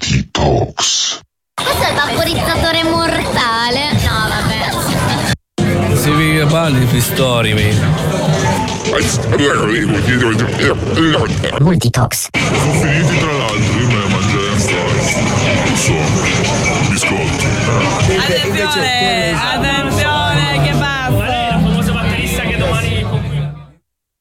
Multitox. Questo è il vaporizzatore mortale. No, vabbè. Si vive male i pistori, Multitox. Sono finiti tra l'altro, io me ne mangerei un biscotti. Attenzione, attenzione.